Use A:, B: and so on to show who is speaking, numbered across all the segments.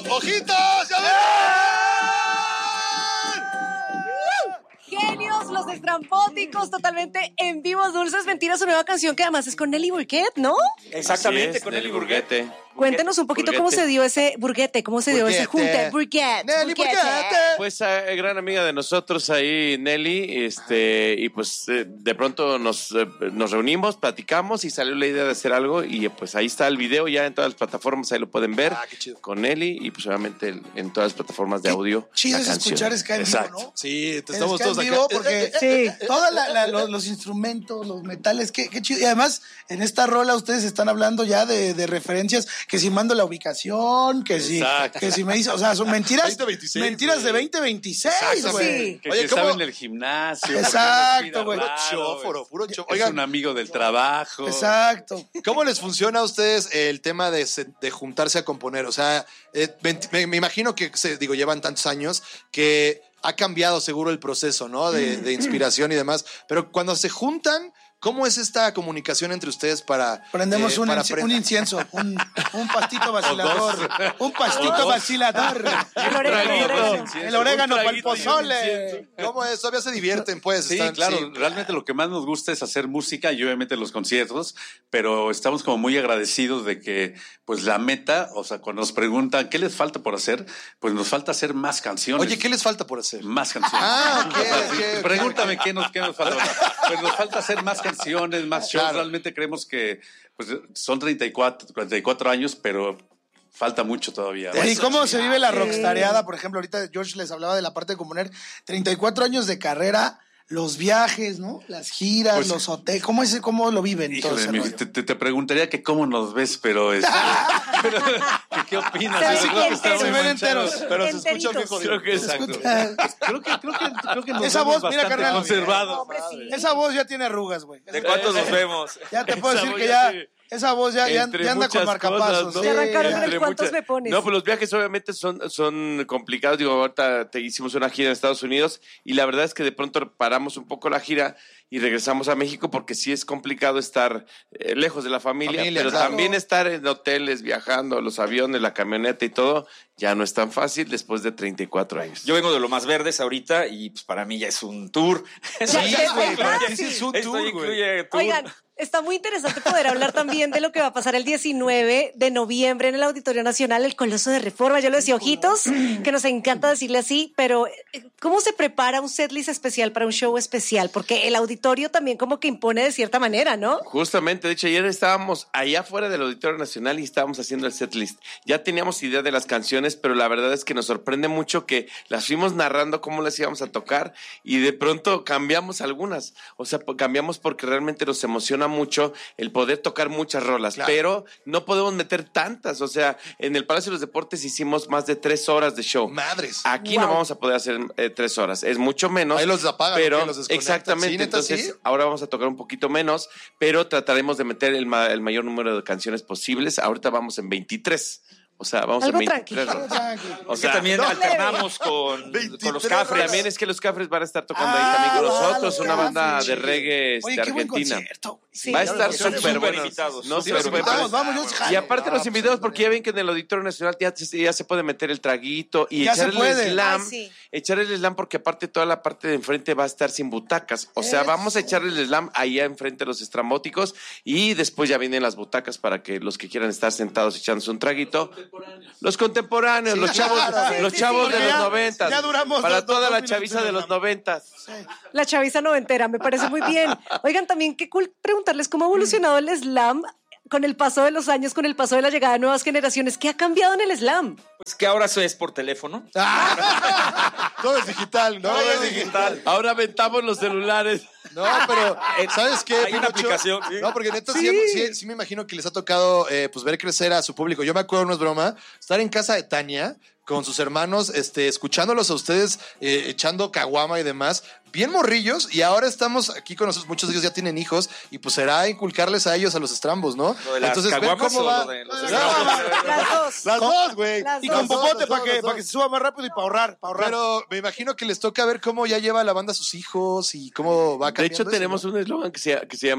A: ¡Ojitos! ¡Ya ven!
B: Genios, los estrambóticos, totalmente en vivo. Dulces Mentiras, su nueva canción que además es con Nelly Burguet, ¿no?
C: Exactamente, con Nelly Burguet.
B: Cuéntenos un poquito cómo se dio ese Burguete, cómo se dio ese junte. Burguet.
A: Nelly Burguete.
D: Pues gran amiga de nosotros ahí, Nelly, y pues de pronto nos reunimos, platicamos y salió la idea de hacer algo y pues ahí está el video ya en todas las plataformas, ahí lo pueden ver
A: qué chido.
D: con Nelly y pues obviamente en todas las plataformas de audio.
E: Chido
D: la
E: es
D: canción.
E: escuchar ska en vivo,
D: Exacto.
E: ¿no?
A: Sí,
E: Estamos
A: estamos todos
E: en
A: acá.
E: vivo porque todos los instrumentos, los metales, qué chido. Y además, en esta rola ustedes están hablando ya de referencias, que si mando la ubicación, que si me dice, o sea, son mentiras,
A: 2026,
E: mentiras
A: güey.
E: de 2026, güey.
C: Que
A: Oye,
C: si
A: ¿cómo?
C: estaba en el gimnasio.
E: Exacto, güey.
A: Puro chóforo, puro
C: Es
A: chóforo. Oigan,
C: un amigo del trabajo.
E: Exacto.
A: ¿cómo les funciona a ustedes el tema de juntarse a componer? O sea, me imagino que, llevan tantos años que ha cambiado seguro el proceso, ¿no? De inspiración y demás. Pero cuando se juntan, ¿cómo es esta comunicación entre ustedes para...
E: Prendemos un incienso, un pastito vacilador. Un pastito vacilador. El orégano para el pozole.
A: ¿Cómo es? Todavía se divierten, pues.
C: Sí, claro, realmente lo que más nos gusta es hacer música y obviamente los conciertos, pero estamos como muy agradecidos de que, pues la meta, o sea, cuando nos preguntan qué les falta por hacer, pues nos falta hacer más canciones.
A: Oye, ¿qué les falta por hacer?
C: Más canciones.
A: Ah, ok,
C: O sea,
A: ok.
C: Pregúntame qué nos falta. Pues nos falta hacer más canciones, más shows.
A: Claro.
C: Realmente creemos que pues son 44 años, pero falta mucho todavía.
E: ¿Y cómo se vive la rockstareada? Por ejemplo, ahorita George les hablaba de la parte de componer. 34 años de carrera, los viajes, ¿no? Las giras,
C: Pues,
E: los hoteles. ¿Cómo lo viven? Todo
C: Híjole,
E: ese rollo?
C: te preguntaría que cómo nos ves, pero ¿qué opinas?
B: Se ven
C: Yo creo que
B: enteros.
C: está muy
E: Se ven
C: manchado.
E: enteros.
A: Pero se escucha
B: Enteritos.
A: viejo.
C: Creo que exacto. Creo que nos
E: Esa
C: vemos
E: voz, mira,
C: bastante
E: carnal.
C: conservados.
B: Hombre, sí.
E: Esa voz ya tiene arrugas, güey.
D: ¿De cuántos nos vemos?
E: Ya te puedo
D: Esa
E: decir
D: voz
E: que
D: ya
E: ya...
D: sí.
E: Esa voz ya
D: Entre
E: anda con
D: muchas
E: marcapasos.
D: cosas, ¿no?
E: Sí.
B: Se arrancaron
D: Entre
B: el ¿cuántos me pones?
D: No, pues los viajes obviamente son complicados. Digo, ahorita hicimos una gira en Estados Unidos y la verdad es que de pronto paramos un poco la gira y regresamos a México porque sí es complicado estar lejos de la familia, pero
E: claro.
D: también estar en hoteles, viajando, los aviones, la camioneta y todo, ya no es tan fácil después de 34 años.
F: Yo vengo de lo más verdes ahorita y pues para mí ya es un tour.
B: Sí, güey,
A: para
B: sí.
A: ti sí es un
F: Esto
A: tour, güey.
F: incluye tour.
B: Oigan, está muy interesante poder hablar también de lo que va a pasar el 19 de noviembre en el Auditorio Nacional, el Coloso de Reforma. Yo lo decía, ojitos, que nos encanta decirle así, pero ¿cómo se prepara un setlist especial para un show especial? Porque el auditorio también como que impone de cierta manera, ¿no?
D: Justamente, de hecho, ayer estábamos allá afuera del Auditorio Nacional y estábamos haciendo el setlist. Ya teníamos idea de las canciones, pero la verdad es que nos sorprende mucho que las fuimos narrando cómo las íbamos a tocar y de pronto cambiamos algunas. O sea, cambiamos porque realmente nos emociona mucho el poder tocar muchas rolas,
A: Claro.
D: pero no podemos meter tantas. O sea, en el Palacio de los Deportes hicimos más de 3 horas de show.
A: Madres.
D: Aquí
B: Wow.
D: no vamos a poder hacer 3 horas. Es mucho menos.
A: Ahí los apagan,
D: pero
A: ¿o qué? Los desconectan.
D: exactamente.
A: ¿Sí, neta,
D: Entonces,
A: sí?
D: ahora vamos a tocar un poquito menos, pero trataremos de meter el mayor número de canciones posibles. Ahorita vamos en 23. O sea, vamos
B: Algo
D: en 23.
B: tranquilo.
D: O
F: Es que
D: sea,
F: también
A: no,
F: alternamos con
A: 23
F: los Cafres.
D: también es que los Cafres van a estar tocando ahí también con nosotros,
E: los
D: una banda
E: Cafres.
D: de reggae
E: Oye, qué buen
D: argentina.
E: concierto, güey.
B: Sí.
D: Va a estar
F: Son
D: súper
F: súper
D: bueno.
F: invitados.
D: No,
A: Sí, los
D: súper
A: invitamos,
D: bueno.
E: vamos,
D: Y aparte los invitados, porque ya ven que en el Auditorio Nacional ya se puede meter el traguito y
E: Ya se
D: echar el
E: puede.
D: slam.
B: Ay, sí.
D: Echar el slam porque aparte toda la parte de enfrente va a estar sin butacas. O sea, vamos a echar el slam allá enfrente de los estrambóticos y después ya vienen las butacas para que los que quieran estar sentados echándose un traguito. Los contemporáneos, los chavos,
E: claro.
D: los
E: Sí,
D: chavos
E: sí,
D: de
E: sí.
D: los
E: Ya-
D: 90.
E: ya duramos
D: para
E: dos
D: toda la
E: minutos
D: chaviza
E: en
D: de
E: el
D: los
E: slam.
D: 90.
B: La chaviza noventera, me parece muy bien. Oigan, también qué cool preguntarles cómo ha evolucionado el slam con el paso de los años, con el paso de la llegada de nuevas generaciones. ¿Qué ha cambiado en el slam?
F: Pues que ahora eso es por teléfono.
A: Todo es digital, ¿no?
F: Todo es digital.
D: Ahora aventamos los celulares.
A: No, pero ¿sabes qué?
F: Hay una
A: Pinocho?
F: aplicación, sí.
A: No, porque neta sí me imagino que les ha tocado pues ver crecer a su público. Yo me acuerdo, no es broma, estar en casa de Tania con sus hermanos, escuchándolos a ustedes, echando caguama y demás, bien morrillos y ahora estamos aquí con nosotros, muchos de ellos ya tienen hijos y pues será inculcarles a ellos a los estrambos, ¿no?
F: ¿Lo de las
A: Entonces, ven
F: caguamas
A: cómo
F: o
A: va.
F: lo de los
B: Las dos.
A: Las dos, güey.
B: Las
E: Y
B: dos.
E: con popote
A: Las
E: para
A: dos,
E: que,
A: las dos.
E: para que se suba más rápido y para ahorrar.
A: Pero me imagino que les toca ver cómo ya lleva la banda a sus hijos y cómo va
D: De
A: cambiando.
D: hecho,
A: eso,
D: tenemos
A: ¿no?
D: un eslogan que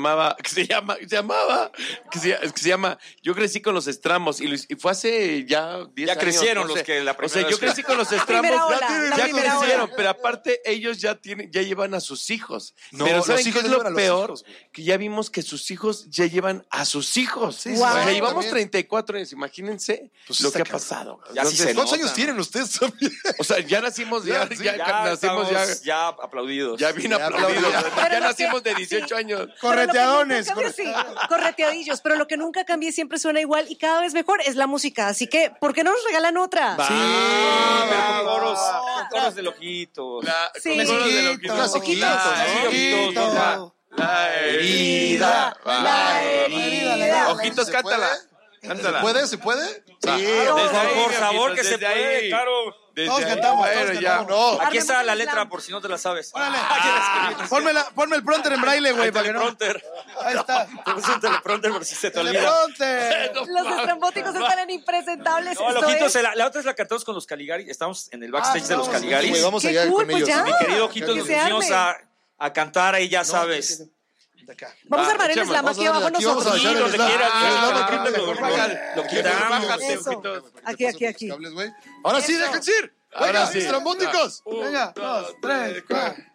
D: se llama Yo crecí con los estrambos y fue hace ya 10
F: Ya
D: años.
F: crecieron
D: no sé.
F: los que la
D: O
F: primera
D: sea,
F: vez
D: yo
F: que-
D: crecí con los
B: La
D: estrambos.
B: primera ola,
D: ya
B: la primera
D: crecieron,
B: ola.
D: pero aparte ellos ya llevan a sus hijos.
A: No,
D: pero
A: los
D: ¿saben qué
A: hijos
D: es
A: llevan a
D: lo
A: los
D: peor?
A: hijos, güey.
D: Que ya vimos que sus hijos ya llevan a sus hijos.
A: Sí,
D: O
B: Wow.
D: sea,
A: sí,
D: llevamos
A: también.
D: 34 años, imagínense
A: Pues
D: lo
A: está
D: que ha
A: cabrón.
D: pasado.
F: Ya sí se
A: ¿Cuántos
F: nota.
A: años tienen ustedes también?
D: O sea, ya nacimos, ya nacimos
F: ya aplaudidos.
D: ya bien
A: Ya
D: aplaudidos.
A: aplaudidos.
B: Pero
D: Ya
B: lo
D: nacimos
B: que-
D: de 18
B: sí.
D: años.
E: Correteadones.
B: Pero lo que nunca cambia, sí, correteadillos, pero lo que nunca cambia y siempre suena igual y cada vez mejor es la música. Así que, ¿por qué no nos regalan otra?
F: Pero con
E: bravo.
F: coros de loquitos.
B: Sí.
D: Con coros de
E: Loquito.
D: loquitos.
A: Ojitos,
F: ¿no?
D: La herida.
B: La herida.
D: Ojitos,
A: ¿Se
D: cántala.
A: puede?
D: Cántala.
A: ¿Se puede? ¿Se puede? Sí.
D: Desde ahí,
F: Por favor, que
D: desde
F: se puede,
D: ahí.
F: claro.
D: Desde
E: Todos
D: ahí.
E: cantamos,
D: Bueno,
E: todos
D: ya.
E: cantamos.
F: Aquí está
B: Armemos
F: la
B: el
F: letra
B: slam.
F: por si no te la sabes.
E: Órale.
F: Ya
E: Ponme el pronter en braille, güey,
F: el
E: para que no.
F: teleprompter.
E: Ahí está.
F: Te puse un teleprompter por si se te olvida.
E: Teleprompter.
B: Los estrambóticos están en impresentables.
F: No,
B: Esto
F: Ojitos,
B: es-
F: la otra es la cantamos con los Caligari. Estamos en el backstage de los
E: estamos-
F: Caligaris.
A: Güey, vamos
B: Qué
A: allá
B: cool,
A: con
B: pues
A: ellos.
B: ya.
F: Mi querido Ojitos,
B: Que
F: nos
B: se
F: pusimos
B: arme.
F: a cantar ahí, ya sabes.
A: De acá.
B: Vamos a armar el
D: echamos.
B: slam aquí abajo
A: Aquí vamos a
B: nosotros.
A: echar el
F: donde
A: slam.
F: quieras,
A: El slam,
F: ah,
A: aquí,
F: lo-
A: lo-
F: lo quitamos.
D: Bájate,
B: Eso.
D: ojitos.
B: Aquí.
A: Ahora sí,
B: Eso.
A: déjense ir.
D: Ahora
A: Venga,
D: sí.
A: estrambóticos.
E: Venga, 2, 3, 4.